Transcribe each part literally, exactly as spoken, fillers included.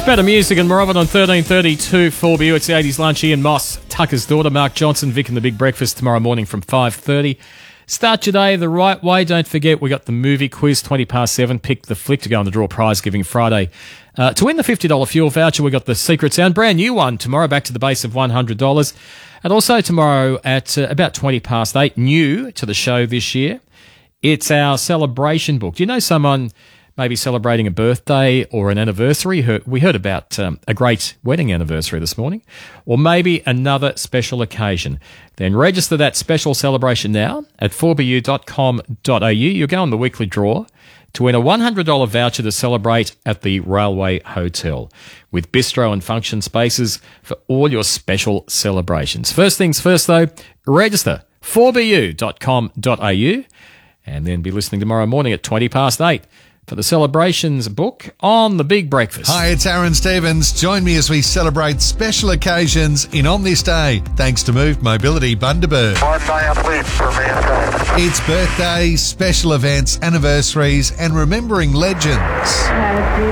Better music and more of it on thirteen thirty-two four B U. It's the eighties lunch. Ian Moss, Tucker's daughter, Mark Johnson, Vic and the Big Breakfast tomorrow morning from five thirty. Start your day the right way. Don't forget, we got the movie quiz, twenty past seven. Pick the flick to go on the draw prize giving Friday. Uh, to win the fifty dollars fuel voucher, we got the Secret Sound, brand new one tomorrow, back to the base of one hundred dollars. And also tomorrow at uh, about twenty past eight, new to the show this year, it's our celebration book. Do you know someone maybe celebrating a birthday or an anniversary? We heard about um, a great wedding anniversary this morning, or maybe another special occasion. Then register that special celebration now at four b u dot com dot a u. You'll go on the weekly draw to win a one hundred dollars voucher to celebrate at the Railway Hotel with bistro and function spaces for all your special celebrations. First things first, though, register four b u dot com dot a u and then be listening tomorrow morning at twenty past eight. For the celebrations book on the Big Breakfast. Hi, it's Aaron Stevens. Join me as we celebrate special occasions in On This Day, thanks to Move Mobility Bundaberg. One diathlete for mankind. It's birthdays, special events, anniversaries, and remembering legends. Happy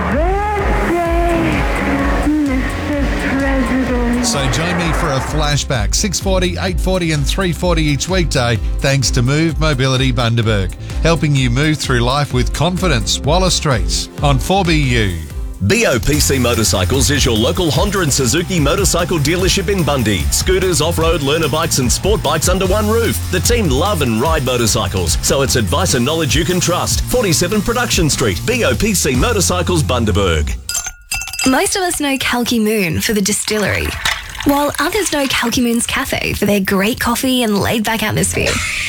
birthday, Mister President. So join me for a flashback, six forty, eight forty and three forty each weekday, thanks to Move Mobility Bundaberg, helping you move through life with confidence. Wallace Street on four B U. B O P C Motorcycles is your local Honda and Suzuki motorcycle dealership in Bundy. Scooters, off-road, learner bikes and sport bikes under one roof. The team love and ride motorcycles, so it's advice and knowledge you can trust. forty-seven Production Street, B O P C Motorcycles, Bundaberg. Most of us know Kalki Moon for the distillery, while others know Kalki Moon's Cafe for their great coffee and laid-back atmosphere.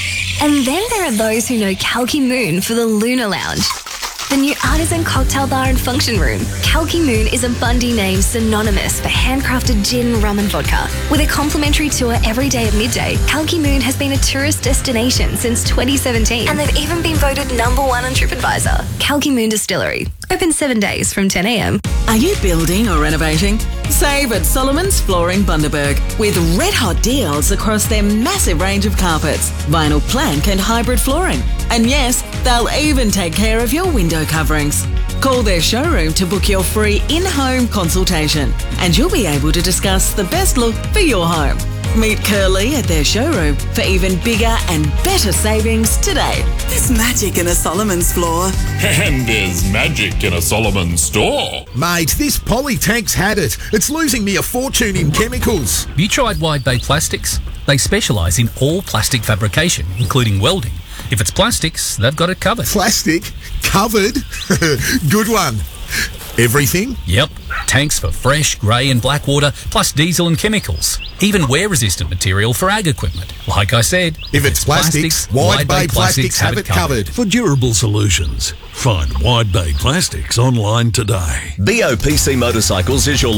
And then there are those who know Kalki Moon for the Lunar Lounge, the new artisan cocktail bar and function room. Kalki Moon is a Bundy name synonymous for handcrafted gin, rum and vodka. With a complimentary tour every day at midday, Kalki Moon has been a tourist destination since twenty seventeen, and they've even been voted number one on TripAdvisor. Kalki Moon Distillery, open seven days from ten a m. Are you building or renovating? Save at Solomon's Flooring Bundaberg with red-hot deals across their massive range of carpets, vinyl plank and hybrid flooring. And yes, they'll even take care of your window coverings. Call their showroom to book your free in-home consultation and you'll be able to discuss the best look for your home. Meet Curly at their showroom for even bigger and better savings today. There's magic in a Solomon's floor. And there's magic in a Solomon's store. Mate, this Polytank's had it. It's losing me a fortune in chemicals. Have you tried Wide Bay Plastics? They specialise in all plastic fabrication, including welding. If it's plastics, they've got it covered. Plastic? Covered? Good one. Everything? Yep. Tanks for fresh, grey and black water, plus diesel and chemicals. Even wear-resistant material for ag equipment. Like I said, if, if it's, it's plastics, plastics Wide Bay Plastics, plastics have it covered. For durable solutions, find Wide Bay Plastics online today. B O P C Motorcycles is your